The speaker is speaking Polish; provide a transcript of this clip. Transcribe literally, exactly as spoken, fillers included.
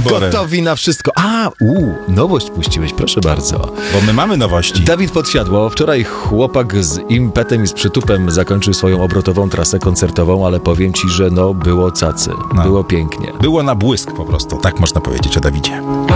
wyborem. Gotowi na wszystko. A, u, nowość puściłeś, proszę bardzo. Bo my mamy nowości. Dawid Podsiadło. Wczoraj chłopak z impetem i z przytupem zakończył swoją obrotową trasę koncertową, ale powiem ci, że no było cacy. No. Było pięknie. Było na błysk po prostu, tak można powiedzieć o Dawidzie.